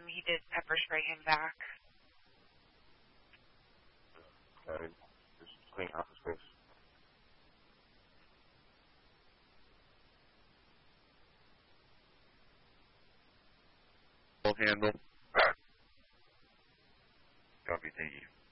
he did pepper spray him back. Okay, just clean out his face. Handle. Copy, thank you.